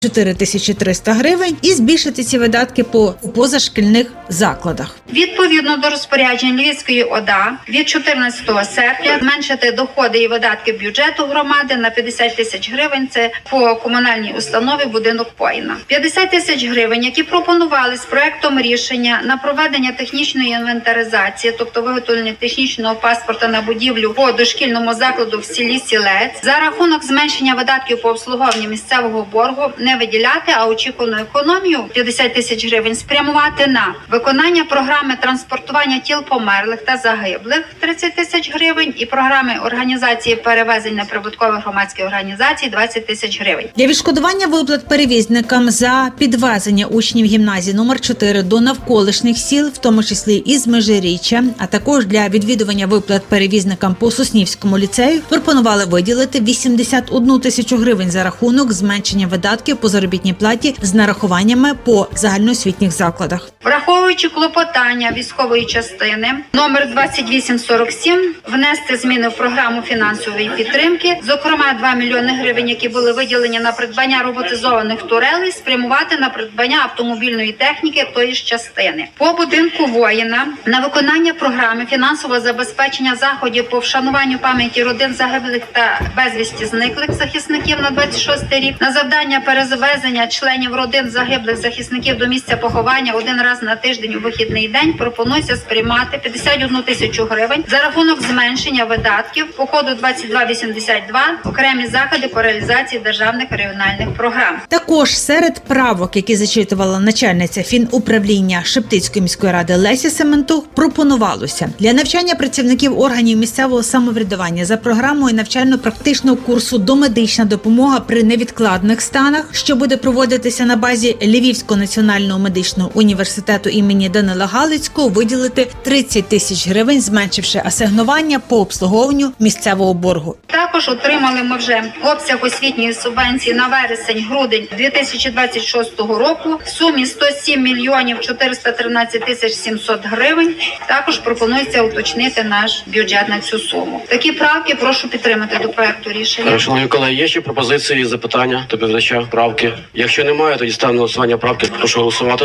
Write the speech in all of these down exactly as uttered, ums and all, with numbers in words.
чотири тисячі триста гривень і збільшити ці видатки по позашкільних закладах. Відповідно до розпоряджень Львівської ОДА від чотирнадцятого серпня зменшити доходи і видатки бюджету громади на п'ятдесят тисяч гривень. Це по комунальній установі будинок воїна. п'ятдесят тисяч гривень, які пропонували з проектом рішення на проведення технічної інвентаризації, тобто виготовлення технічного паспорта на будівлю по дошкільному закладу в селі Сілець, за рахунок зменшення видатків по обслуговуванню місцевого боргу не виділяти, а очікувану економію п'ятдесят тисяч гривень спрямувати на виконання програми транспортування тіл померлих та загиблих тридцять тисяч гривень і програми організації перевезень неприбуткових громадських організацій двадцять тисяч гривень. Для відшкодування виплат перевізникам за підвезення учнів гімназії номер чотири до навколишніх сіл, в тому числі із Межиріччя, а також для відвідування виплат перевізникам по Соснівському ліцею, пропонували виділити вісімдесят одну тисячу гривень за рахунок зменшення видатків по заробітній платі з нарахуваннями по загальноосвітніх закладах. Враховуючи клопотання військової частини номер двадцять вісім сорок сім, внести зміни в програму фінансової підтримки, зокрема два мільйони гривень, які були виділені на придбання роботизованих турелей, спрямувати на придбання автомобільної техніки тої ж частини. По будинку воїна на виконання програми фінансового забезпечення заходів по вшануванню пам'яті родин загиблих та безвісті зниклих захисників на двадцять шостий рік, на завдання перевезення членів родин загиблих захисників до місця поховання один раз на тиждень у вихідний день пропонується спрямувати п'ятдесят одну тисячу гривень за рахунок зменшення видатків по коду двадцять два вісімдесят два окремі заходи по реалізації державних регіональних програм. Також серед правок, які зачитувала начальниця фінуправління Шептицької міської ради Леся Сементух, пропонувалося для навчання працівників органів місцевого самоврядування за програмою навчально-практичного курсу «Домедична допомога при невідкладних станах», що буде проводитися на базі Львівського національного медичного університету імені Данила Галицького, виділити тридцять тисяч гривень, зменшивши асигнування по обслуговуванню місцевого боргу. Також отримали ми вже обсяг освітньої субвенції на вересень-грудень дві тисячі двадцять шостого року в сумі сто сім мільйонів чотириста тринадцять тисяч сімсот гривень. Також пропонується уточнити наш бюджет на цю суму. Такі правки прошу підтримати до проекту рішення. Шановні колеги, є ще пропозиції, запитання до доповідача, правки? Якщо немає, тоді ставимо на голосування правки. Прошу голосувати.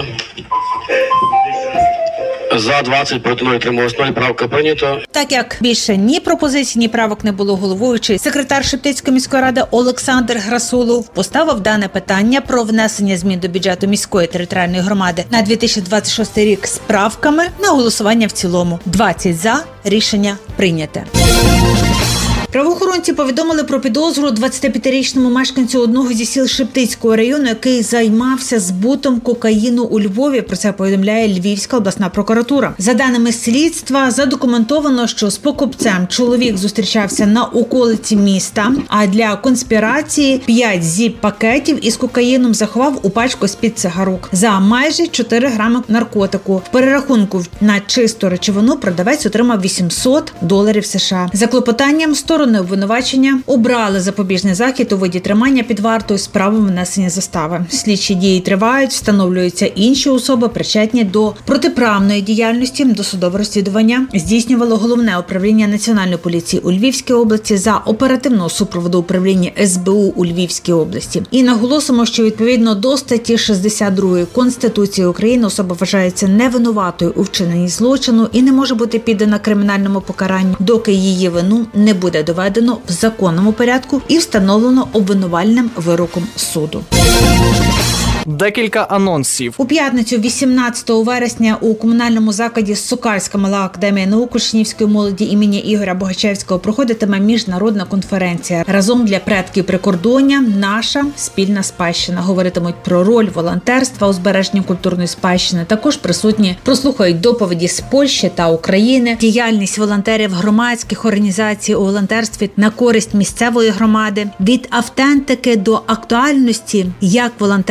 За двадцять, проти нуль, утрималось нуль. Правка прийнята. Так як більше ні пропозицій, ні правок не було, головуючий секретар Шептицької міської ради Олександр Грасулов поставив дане питання про внесення змін до бюджету міської територіальної громади на дві тисячі двадцять шостий рік з правками на голосування в цілому. двадцять за, рішення прийняте. Правоохоронці повідомили про підозру двадцятип'ятирічному мешканцю одного зі сіл Шептицького району, який займався збутом кокаїну у Львові. Про це повідомляє Львівська обласна прокуратура. За даними слідства, задокументовано, що з покупцем чоловік зустрічався на околиці міста, а для конспірації п'ять зіп-пакетів із кокаїном заховав у пачку з-під цигарок за майже чотири грами наркотику. В перерахунку на чисту речовину продавець отримав вісімсот доларів США. За клопотанням сторони обвинувачення обрали запобіжний захід у виді тримання під вартою з правом внесення застави. Слідчі дії тривають, встановлюються інші особи, причетні до протиправної діяльності. Досудове розслідування здійснювало Головне управління Національної поліції у Львівській області за оперативного супроводу управління ес бе у у Львівській області. І наголосимо, що відповідно до статті шістдесят другої Конституції України особа вважається невинуватою у вчиненні злочину і не може бути піддана кримінальному покаранню, доки її вину не буде доведено в законному порядку і встановлено обвинувальним вироком суду. Декілька анонсів. У п'ятницю, вісімнадцятого вересня, у комунальному закладі Сокальська мала академія наук учнівської молоді імені Ігоря Богачевського проходитиме міжнародна конференція «Разом для предків прикордоння. Наша спільна спадщина». Говоритимуть про роль волонтерства у збереженні культурної спадщини. Також присутні прослухають доповіді з Польщі та України, діяльність волонтерів громадських організацій у волонтерстві на користь місцевої громади, від автентики до актуальності, як волонтерські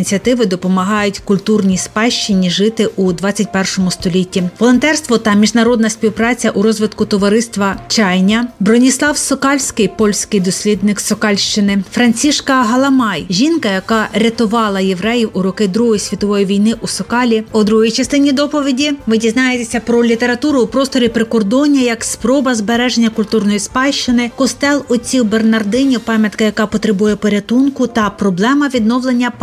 ініціативи допомагають культурній спадщині жити у двадцять першому столітті. Волонтерство та міжнародна співпраця у розвитку товариства «Чайня», Броніслав Сокальський, польський дослідник Сокальщини, Францішка Галамай, жінка, яка рятувала євреїв у роки Другої світової війни у Сокалі. У другій частині доповіді ви дізнаєтеся про літературу у просторі прикордоння як спроба збереження культурної спадщини, костел отців Бернардинів, пам'ятка, яка потребує порятунку, та проблема відновлення